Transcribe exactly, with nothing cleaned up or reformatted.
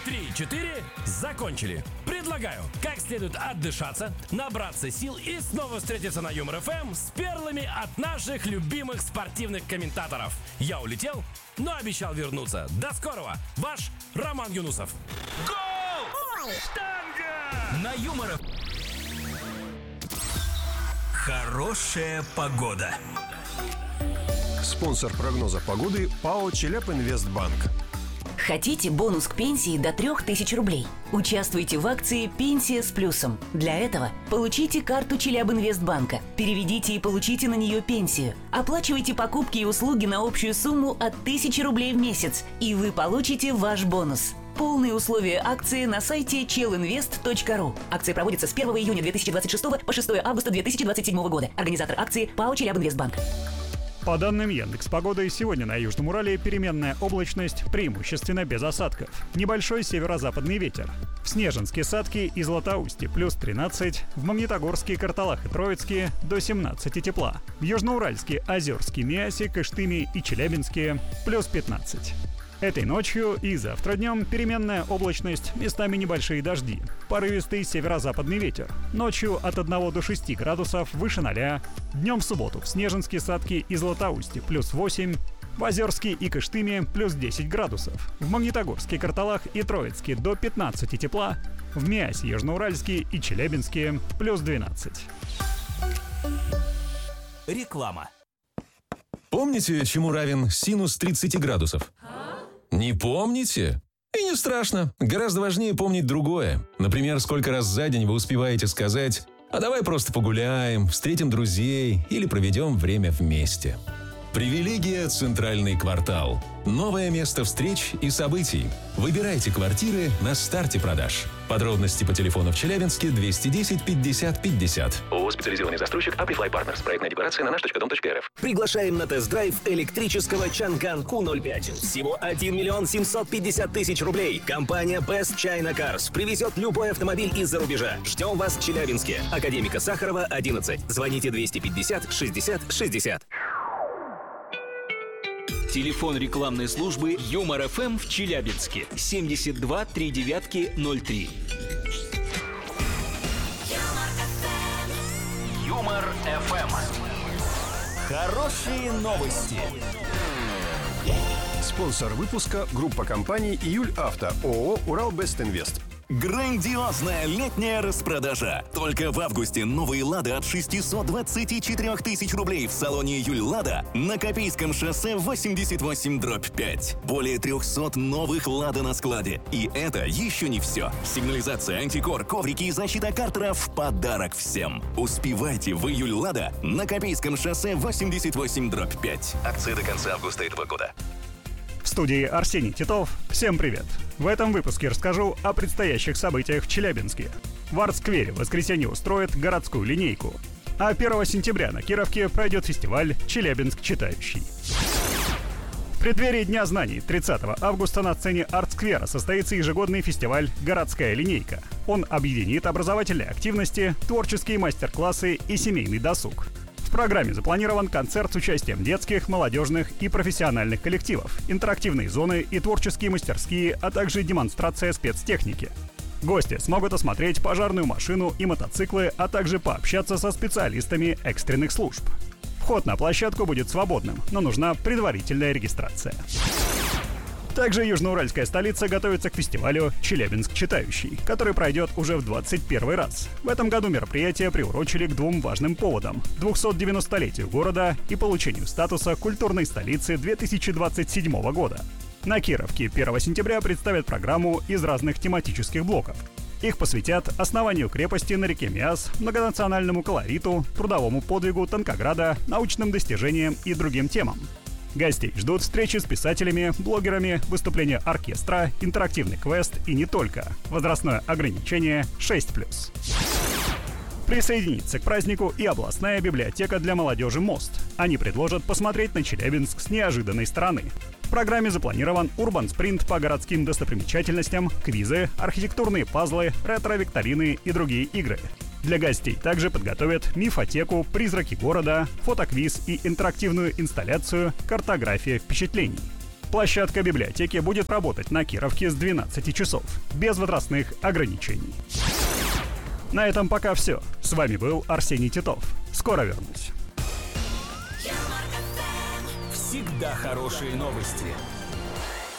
три, четыре, закончили. Предлагаю как следует отдышаться, набраться сил и снова встретиться на Юмор эф эм с перлами от наших любимых спортивных комментаторов. Я улетел, но обещал вернуться. До скорого. Ваш Роман Юнусов. Гол! Штанга! На Юмор эф эм. Хорошая погода. Спонсор прогноза погоды ПАО «Челябинвестбанк». Хотите бонус к пенсии до трех тысяч рублей? Участвуйте в акции «Пенсия с плюсом». Для этого получите карту Челябинвестбанка, переведите и получите на нее пенсию. Оплачивайте покупки и услуги на общую сумму от тысячи рублей в месяц, и вы получите ваш бонус. Полные условия акции на сайте челинвест точка ру. Акция проводится с первого июня две тысячи двадцать шестого по шестого августа две тысячи двадцать седьмого года. Организатор акции ПАО «Челябинвестбанк». По данным Яндекс.Погоды, сегодня на Южном Урале переменная облачность, преимущественно без осадков. Небольшой северо-западный ветер. В Снежинске, Садке и Златоусте плюс тринадцать, в Магнитогорске, Карталах и Троицке до семнадцати тепла. В Южноуральске, Озерске, Миасе, Кыштыме и Челябинске плюс пятнадцать. Этой ночью и завтра днем переменная облачность, местами небольшие дожди. Порывистый северо-западный ветер. Ночью от одного до шести градусов выше ноля. Днем в субботу в Снежинске, Садке и Златоусте плюс восемь. В Озерске и Кыштыме плюс десять градусов. В Магнитогорске, Карталах и Троицке до пятнадцати тепла. В Миасе, Южноуральске и Челябинске плюс двенадцать. Реклама. Помните, чему равен синус тридцати градусов? Не помните? И не страшно. Гораздо важнее помнить другое. Например, сколько раз за день вы успеваете сказать: «А давай просто погуляем, встретим друзей или проведем время вместе». Привилегия «Центральный квартал». Новое место встреч и событий. Выбирайте квартиры на старте продаж. Подробности по телефону в Челябинске двести десять пятьдесят пятьдесят. ООО «Специализированный застройщик Amplify Partners». Проектная декларация на наш точка дом точка эр эф. Приглашаем на тест-драйв электрического Чанган Ку ноль пять. Всего один миллион семьсот пятьдесят тысяч рублей. Компания Best China Cars привезет любой автомобиль из-за рубежа. Ждем вас в Челябинске. Академика Сахарова, одиннадцать. Звоните двести пятьдесят шестьдесят шестьдесят. Телефон рекламной службы Юмор эф эм в Челябинске семьдесят два три девятки ноль три. Юмор эф эм. Хорошие новости. Спонсор выпуска — группа компаний «Июль Авто», ООО «Уралбестинвест». Грандиозная летняя распродажа. Только в августе новые «Лада» от шестисот двадцати четырёх тысяч рублей в салоне «Июль Лада» на Копейском шоссе восемьдесят восемь дробь пять. Более трехсот новых «Лада» на складе. И это еще не все. Сигнализация, антикор, коврики и защита картера в подарок всем. Успевайте в «Июль Лада» на Копейском шоссе восемьдесят восемь дробь пять. Акция до конца августа этого года. В студии Арсений Титов. Всем привет! В этом выпуске расскажу о предстоящих событиях в Челябинске. В арт-сквере в воскресенье устроят городскую линейку. А первого сентября на Кировке пройдет фестиваль «Челябинск читающий». В преддверии Дня знаний тридцатого августа на сцене арт-сквера состоится ежегодный фестиваль «Городская линейка». Он объединит образовательные активности, творческие мастер-классы и семейный досуг. В программе запланирован концерт с участием детских, молодежных и профессиональных коллективов, интерактивные зоны и творческие мастерские, а также демонстрация спецтехники. Гости смогут осмотреть пожарную машину и мотоциклы, а также пообщаться со специалистами экстренных служб. Вход на площадку будет свободным, но нужна предварительная регистрация. Также южноуральская столица готовится к фестивалю «Челябинск читающий», который пройдет уже в двадцать первый раз. В этом году мероприятие приурочили к двум важным поводам – двухсотдевяностолетию города и получению статуса культурной столицы две тысячи двадцать седьмого года. На Кировке первого сентября представят программу из разных тематических блоков. Их посвятят основанию крепости на реке Миас, многонациональному колориту, трудовому подвигу Танкограда, научным достижениям и другим темам. Гостей ждут встречи с писателями, блогерами, выступления оркестра, интерактивный квест и не только. Возрастное ограничение шесть плюс. Присоединится к празднику и областная библиотека для молодежи «Мост». Они предложат посмотреть на Челябинск с неожиданной стороны. В программе запланирован урбан-спринт по городским достопримечательностям, квизы, архитектурные пазлы, ретро-викторины и другие игры. Для гостей также подготовят мифотеку, призраки города, фотоквиз и интерактивную инсталляцию «Картография впечатлений». Площадка библиотеки будет работать на Кировке с двенадцати часов, без возрастных ограничений. На этом пока все. С вами был Арсений Титов. Скоро вернусь. Всегда хорошие новости.